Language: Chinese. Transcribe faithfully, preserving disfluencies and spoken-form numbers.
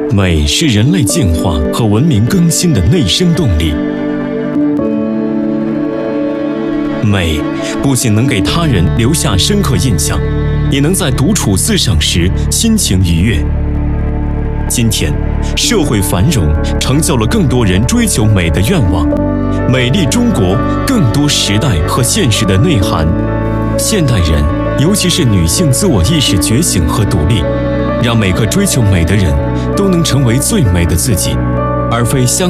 美是人类进化和文明更新的内生动力。美不仅能给他人留下深刻印象，也能在独处自赏时心情愉悦。今天，社会繁荣成就了更多人追求美的愿望，美丽中国更多时代和现实的内涵。现代人，尤其是女性自我意识觉醒和独立，让每个追求美的人都能成为最美的自己，而非相